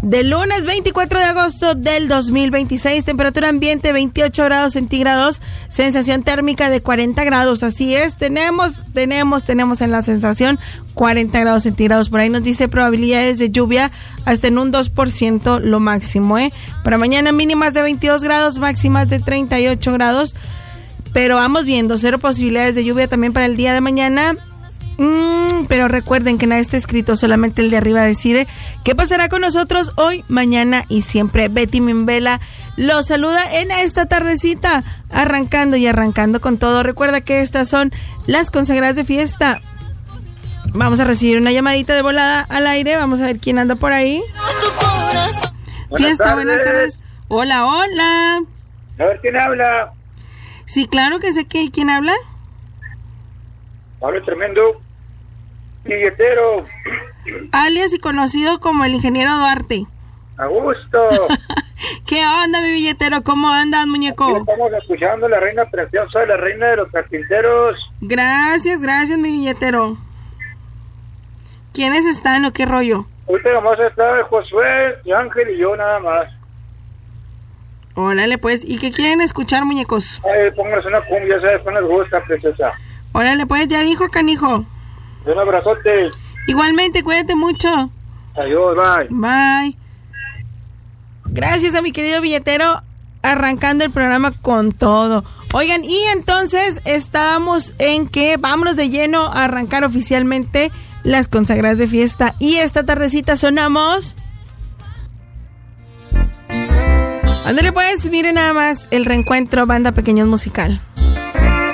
del lunes 24 de agosto del 2026. Temperatura ambiente 28 grados centígrados, sensación térmica de 40 grados. Así es, tenemos en la sensación 40 grados centígrados. Por ahí nos dice probabilidades de lluvia hasta en un 2% lo máximo, Para mañana mínimas de 22 grados, máximas de 38 grados. Pero vamos viendo, 0 posibilidades de lluvia también para el día de mañana. Pero recuerden que nada está escrito, solamente el de arriba decide qué pasará con nosotros hoy, mañana y siempre. Betty Mimbela los saluda en esta tardecita, arrancando con todo. Recuerda que estas son las consagradas de fiesta. Vamos a recibir una llamadita de volada al aire. Vamos a ver quién anda por ahí. Buenas tardes. Hola. A ver, ¿quién habla? Sí, claro que sé que quién habla. Habla tremendo billetero. Alias y conocido como el ingeniero Duarte. A gusto. ¿Qué onda, mi billetero? ¿Cómo andas, muñeco? Aquí estamos escuchando la reina preciosa, la reina de los carpinteros. Gracias, mi billetero. ¿Quiénes están o qué rollo? Ahorita nomás está Josué, y Ángel y yo nada más. Órale, pues. ¿Y qué quieren escuchar, muñecos? Ay, pónganse una cumbia, ¿sabes cuál les gusta, princesa? Órale, pues, ya dijo, canijo. Un abrazote. Igualmente, cuídate mucho. Adiós, bye. Bye. Gracias a mi querido billetero, arrancando el programa con todo. Oigan, y entonces estábamos en que vámonos de lleno a arrancar oficialmente las consagradas de fiesta. Y esta tardecita sonamos... Ándale pues, miren nada más el reencuentro Banda Pequeños Musical.